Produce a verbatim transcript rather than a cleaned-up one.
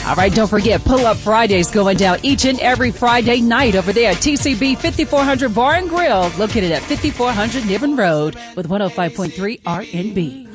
All right, don't forget, Pull-Up Fridays going down each and every Friday night over there at T C B fifty-four hundred Bar and Grill, located at fifty-four hundred Niven Road with one oh five point three R and B.